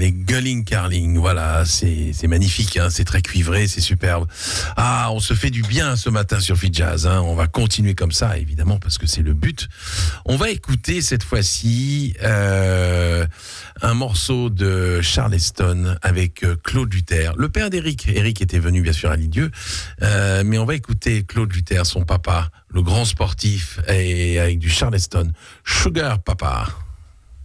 avec Gulling Carling. Voilà, c'est magnifique, hein, c'est très cuivré, c'est superbe. Ah, on se fait du bien ce matin sur Free Jazz, hein. On va continuer comme ça, évidemment, parce que c'est le but. On va écouter cette fois-ci un morceau de Charleston avec Claude Luther, le père d'Éric. Éric était venu bien sûr à Lisieux, mais on va écouter Claude Luther, son papa, le grand sportif, et avec du Charleston. Sugar Papa.